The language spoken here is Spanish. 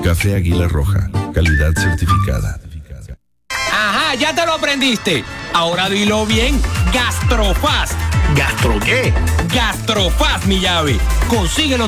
Café Águila Roja, calidad certificada. Ajá, ya te lo aprendiste. Ahora dilo bien. Gastrofast. ¿Gastro qué? Gastrofast, mi llave. Consíguelo